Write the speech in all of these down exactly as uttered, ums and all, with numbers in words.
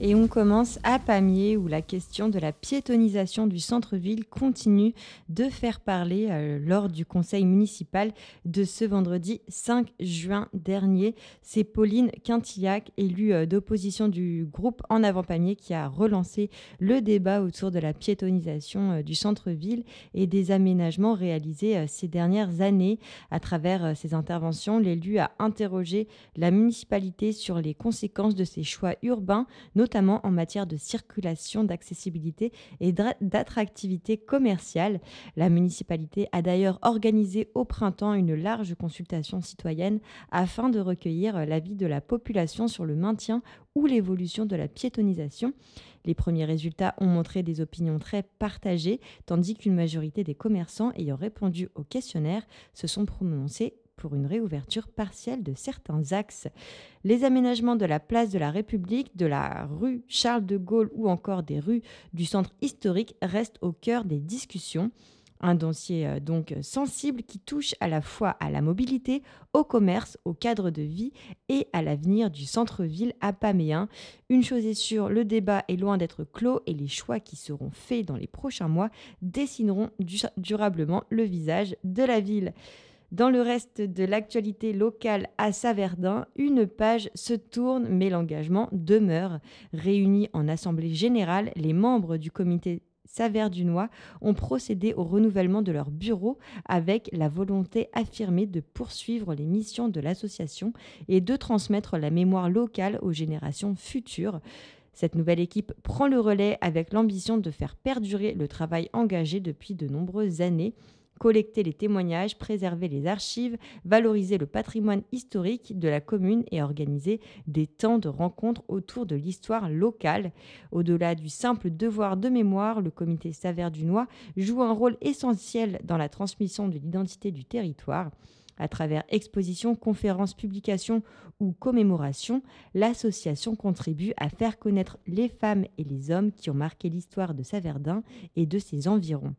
Et on commence à Pamiers où la question de la piétonisation du centre-ville continue de faire parler euh, lors du conseil municipal de ce vendredi cinq juin dernier. C'est Pauline Quintillac, élue euh, d'opposition du groupe En Avant Pamiers, qui a relancé le débat autour de la piétonisation euh, du centre-ville et des aménagements réalisés euh, ces dernières années. À travers euh, ses interventions, l'élu a interrogé la municipalité sur les conséquences de ses choix urbains, notamment en matière de circulation, d'accessibilité et dra- d'attractivité commerciale. La municipalité a d'ailleurs organisé au printemps une large consultation citoyenne afin de recueillir euh, l'avis de la population sur le maintien ou l'évolution de la piétonisation. Les premiers résultats ont montré des opinions très partagées, tandis qu'une majorité des commerçants ayant répondu au questionnaire se sont prononcés pour une réouverture partielle de certains axes. Les aménagements de la place de la République, de la rue Charles de Gaulle ou encore des rues du centre historique restent au cœur des discussions. Un dossier euh, donc sensible qui touche à la fois à la mobilité, au commerce, au cadre de vie et à l'avenir du centre-ville apaméen. Une chose est sûre, le débat est loin d'être clos et les choix qui seront faits dans les prochains mois dessineront du- durablement le visage de la ville. Dans le reste de l'actualité locale à Saverdun, une page se tourne mais l'engagement demeure. Réunis en assemblée générale, les membres du comité saverdunois ont procédé au renouvellement de leur bureau avec la volonté affirmée de poursuivre les missions de l'association et de transmettre la mémoire locale aux générations futures. Cette nouvelle équipe prend le relais avec l'ambition de faire perdurer le travail engagé depuis de nombreuses années. Collecter les témoignages, préserver les archives, valoriser le patrimoine historique de la commune et organiser des temps de rencontre autour de l'histoire locale. Au-delà du simple devoir de mémoire, le comité saverdunois joue un rôle essentiel dans la transmission de l'identité du territoire. À travers expositions, conférences, publications ou commémorations, l'association contribue à faire connaître les femmes et les hommes qui ont marqué l'histoire de Saverdun et de ses environs.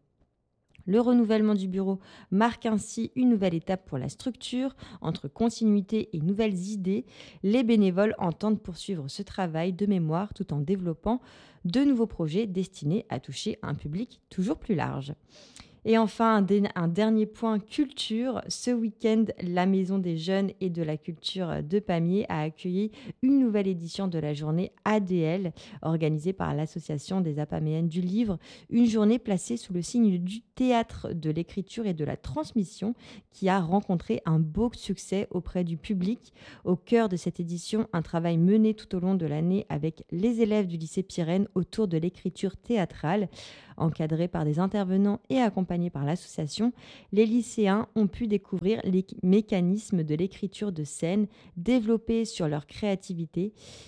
Le renouvellement du bureau marque ainsi une nouvelle étape pour la structure. Entre continuité et nouvelles idées, les bénévoles entendent poursuivre ce travail de mémoire tout en développant de nouveaux projets destinés à toucher un public toujours plus large. Et enfin, un, dé- un dernier point culture. Ce week-end, la Maison des Jeunes et de la Culture de Pamiers a accueilli une nouvelle édition de la journée A D L, organisée par l'Association des Apaméennes du Livre. Une journée placée sous le signe du théâtre, de l'écriture et de la transmission qui a rencontré un beau succès auprès du public. Au cœur de cette édition, un travail mené tout au long de l'année avec les élèves du lycée Pyrène autour de l'écriture théâtrale. Encadrés par des intervenants et accompagnés par l'association, les lycéens ont pu découvrir les mécanismes de l'écriture de scène, développer sur leur créativité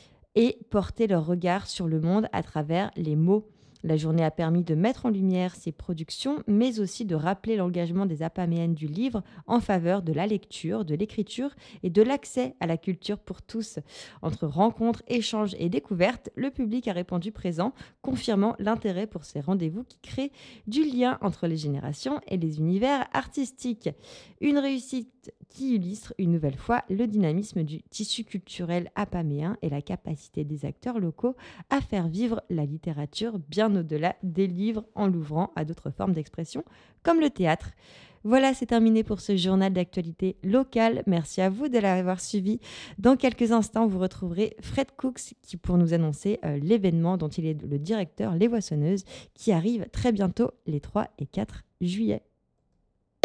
et porter leur regard sur le monde à travers les mots. La journée a permis de mettre en lumière ces productions, mais aussi de rappeler l'engagement des Apaméennes du livre en faveur de la lecture, de l'écriture et de l'accès à la culture pour tous. Entre rencontres, échanges et découvertes, le public a répondu présent, confirmant l'intérêt pour ces rendez-vous qui créent du lien entre les générations et les univers artistiques. Une réussite qui illustre une nouvelle fois le dynamisme du tissu culturel apaméen et la capacité des acteurs locaux à faire vivre la littérature bien au-delà des livres en l'ouvrant à d'autres formes d'expression comme le théâtre. Voilà, c'est terminé pour ce journal d'actualité locale. Merci à vous de l'avoir suivi. Dans quelques instants, vous retrouverez Fred Cooks qui pour nous annoncer euh, l'événement dont il est le directeur Les Voissonneuses qui arrive très bientôt les trois et quatre juillet.